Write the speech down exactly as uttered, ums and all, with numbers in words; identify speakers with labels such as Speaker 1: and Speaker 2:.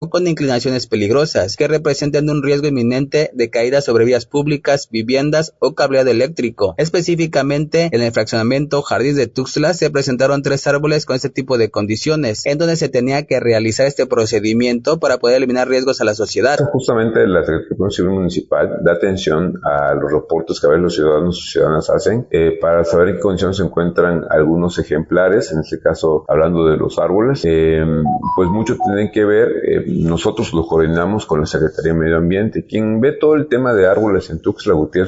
Speaker 1: suelo con inclinaciones peligrosas que representan un riesgo inminente de caída sobre vías públicas, viviendas o cableado eléctrico. Específicamente, en el fraccionamiento Jardines de Tuxtla se presentaron tres árboles con este tipo de condiciones, en donde se tenía que realizar este procedimiento para poder eliminar riesgos a la sociedad.
Speaker 2: Justamente la Secretaría Civil Municipal da atención a los reportes que a veces los ciudadanos y ciudadanas hacen eh, para saber en qué condiciones se encuentran algunos ejemplares, en este caso hablando de los árboles. Eh, pues mucho tienen que ver, eh, nosotros lo coordinamos con la Secretaría de Medio Ambiente. Quien ve todo el tema de árboles en Tuxtla Gutiérrez